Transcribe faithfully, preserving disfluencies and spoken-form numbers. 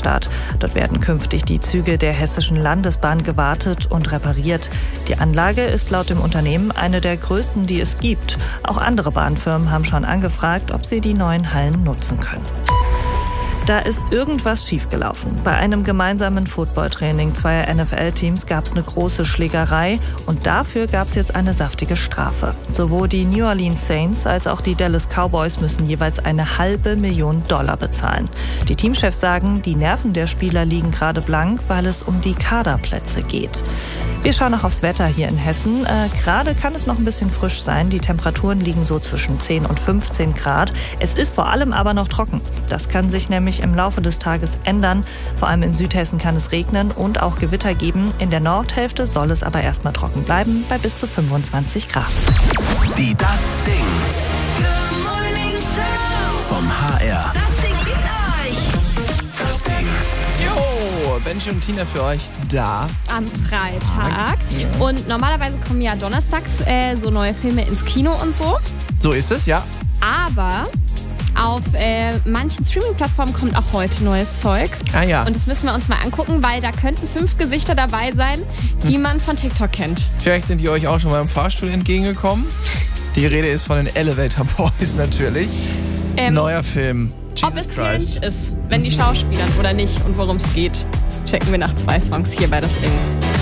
Ingolstadt. Dort werden künftig die Züge der Hessischen Landesbahn gewartet und repariert. Die Anlage ist laut dem Unternehmen eine der größten, die es gibt. Auch andere Bahnfirmen haben schon angefragt, ob sie die neuen Hallen nutzen können. Da ist irgendwas schiefgelaufen. Bei einem gemeinsamen Footballtraining zweier N F L-Teams gab es eine große Schlägerei und dafür gab es jetzt eine saftige Strafe. Sowohl die New Orleans Saints als auch die Dallas Cowboys müssen jeweils eine halbe Million Dollar bezahlen. Die Teamchefs sagen, die Nerven der Spieler liegen gerade blank, weil es um die Kaderplätze geht. Wir schauen noch aufs Wetter hier in Hessen. Äh, gerade kann es noch ein bisschen frisch sein. Die Temperaturen liegen so zwischen zehn und fünfzehn Grad. Es ist vor allem aber noch trocken. Das kann sich nämlich im Laufe des Tages ändern. Vor allem in Südhessen kann es regnen und auch Gewitter geben. In der Nordhälfte soll es aber erstmal trocken bleiben, bei bis zu fünfundzwanzig Grad. Die Das Ding. Good Morning Show. Vom H R. Das Ding liebt euch. Das Ding. Jo, Benji und Tina für euch da. Am Freitag. Und normalerweise kommen ja donnerstags äh, so neue Filme ins Kino und so. So ist es, ja. Aber auf äh, manchen Streaming-Plattformen kommt auch heute neues Zeug. Ah ja. Und das müssen wir uns mal angucken, weil da könnten fünf Gesichter dabei sein, die man von TikTok kennt. Vielleicht sind die euch auch schon mal im Fahrstuhl entgegengekommen. Die Rede ist von den Elevator Boys natürlich. Ähm, Neuer Film. Jesus Ob es Christ. cringe ist, wenn die Schauspielern oder nicht und worum es geht, das checken wir nach zwei Songs hier bei Das Ding.